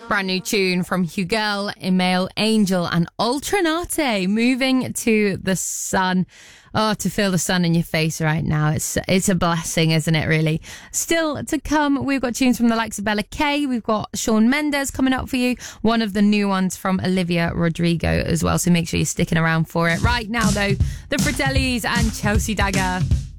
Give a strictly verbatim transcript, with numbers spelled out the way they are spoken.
Brand new tune from Hugel, Email, Angel and Ultranate, Moving to the Sun. Oh, to feel the sun in your face right now. It's it's a blessing, isn't it, really? Still to come, we've got tunes from the likes of Bella Kay. We've got Shawn Mendes coming up for you. One of the new ones from Olivia Rodrigo as well. So make sure you're sticking around for it. Right now, though, the Fratellis and Chelsea Dagger.